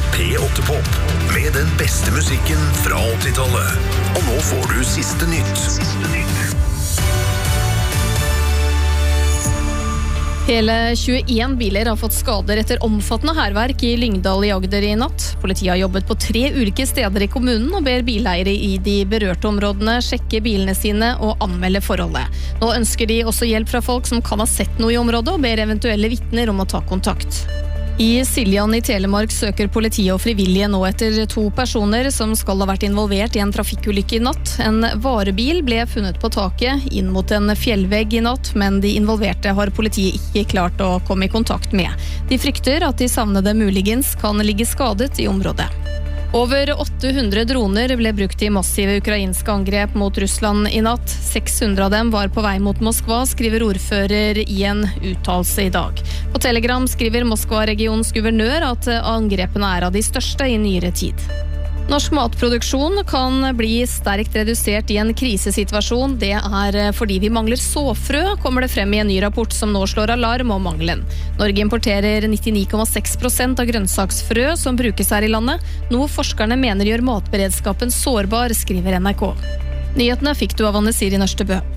P8 Pop med den beste musikken fra 80-tallet. Og nå får du siste nytt. Hele 21 biler har fått skader etter omfattende hærverk i Lyngdal i Agder i natt. Politiet har jobbet på 3 ulike steder i kommunen og ber bileiere i de berørte områdene sjekke bilene sine og anmelde forholdet. Nå ønsker de også hjelp fra folk som kan ha sett noe i området og ber eventuelle vitner om å ta kontakt. I Siljan i Telemark søker politiet og frivillige nå etter 2 personer som skal ha vært involvert i en trafikkulykke i natt. En varebil ble funnet på taket inn mot en fjellvegg i natt, men de involverte har politiet ikke klart å komme i kontakt med. De frykter at de savnede muligens kan ligge skadet i området. Over 800 droner ble brukt i massive ukrainske angrep mot Russland i natt. 600 av dem var på vei mot Moskva, skriver ordfører i en uttalelse i dag. På Telegram skriver Moskva-regionens guvernør at angrepene er av de største i nyere tid. Norsk matproduksjon kan bli sterkt redusert i en krisesituasjon. Det er fordi vi mangler såfrø, kommer det frem i en ny rapport som nå slår alarm om mangelen. Norge importerer 99,6% av grønnsaksfrø som brukes her i landet, noe forskerne mener gjør matberedskapen sårbar, skriver NRK. Nyhetene fikk du av Anne Siri Nørstebø.